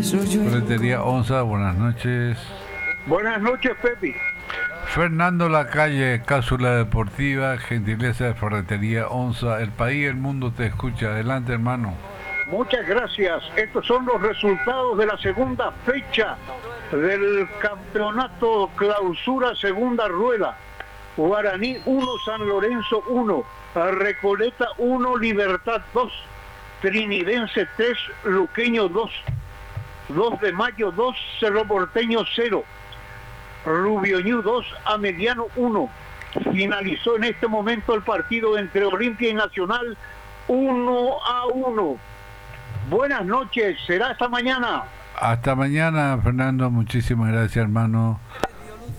Ferretería Onza, buenas noches. Buenas noches, Pepe. Fernando Lacalle, Cápsula Deportiva, gentileza de Ferretería Onza. El país, el mundo te escucha. Adelante, hermano. Muchas gracias. Estos son los resultados de la segunda fecha del campeonato clausura segunda rueda. Guaraní 1, San Lorenzo 1, Recoleta 1, Libertad 2, Trinidense 3, Luqueño 2, 2 de Mayo 2, Cerro Porteño 0, Rubioñú 2, Ameliano 1. Finalizó en este momento el partido entre Olimpia y Nacional 1-1. Buenas noches, será hasta mañana. Hasta mañana, Fernando, muchísimas gracias, hermano.